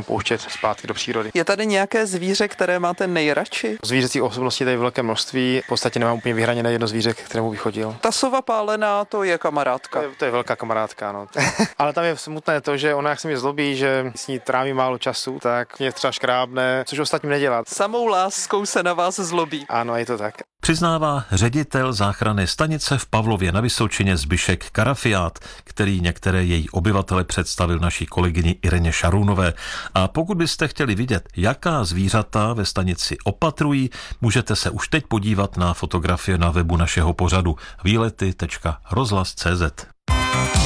všechno pouštět zpátky do přírody. Je tady nějaké zvíře, které máte nejradši? Zvířecích osobností tady velké množství, v podstatě nemám úplně vyhraněné jedno zvíře, kterému bych chodil. Ta sova pálená, to je kamarádka. To je velká kamarádka, no. Ale tam je smutné to, že ona jak se mě zlobí, že s ní tráví málo času, tak mě třeba škrábne, což ostatním nedělá. Samou láskou se na vás zlobí. Ano, je to tak. Přiznává ředitel záchranné stanice v Pavlově na Vysočině Zbyšek Karafiát, který některé její obyvatele představil naší kolegyni Ireně Šarunové. A pokud byste chtěli vidět, jaká zvířata ve stanici opatrují, můžete se už teď podívat na fotografie na webu našeho pořadu výlety.rozhlas.cz.